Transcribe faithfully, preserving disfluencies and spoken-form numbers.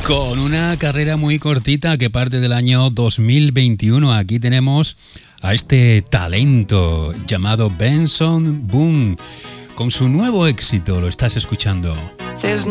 Con una carrera muy cortita que parte del año dos mil veintiuno. Aquí tenemos a este talento llamado Benson Boone con su nuevo éxito. Lo estás escuchando.